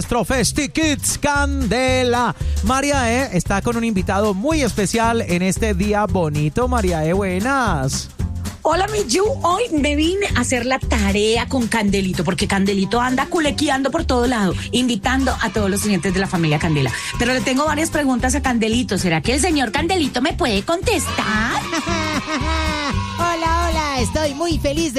Nuestro Festi Kids Candela. María E. está con un invitado muy especial en este día bonito. María E., buenas. Hola, mi Yu. Hoy me vine a hacer la tarea con Candelito, porque Candelito anda culequeando por todo lado, invitando a todos los clientes de la familia Candela. Pero le tengo varias preguntas a Candelito. ¿Será que el señor Candelito me puede contestar? Hola, estoy muy feliz de